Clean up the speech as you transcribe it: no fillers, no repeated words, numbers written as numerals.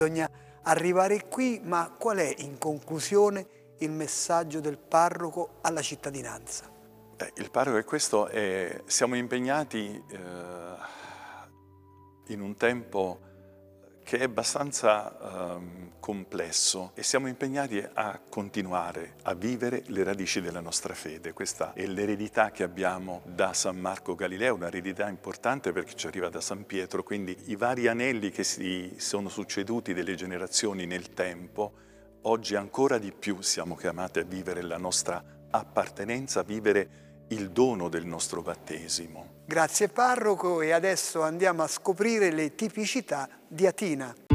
Bisogna arrivare qui, ma qual è in conclusione il messaggio del parroco alla cittadinanza? Il parroco è questo, siamo impegnati in un tempo che è abbastanza complesso e siamo impegnati a continuare a vivere le radici della nostra fede. Questa è l'eredità che abbiamo da San Marco Galileo, un'eredità importante perché ci arriva da San Pietro, quindi i vari anelli che si sono succeduti delle generazioni nel tempo, oggi ancora di più siamo chiamati a vivere la nostra appartenenza, a vivere il dono del nostro battesimo. Grazie parroco, e adesso andiamo a scoprire le tipicità di Atina.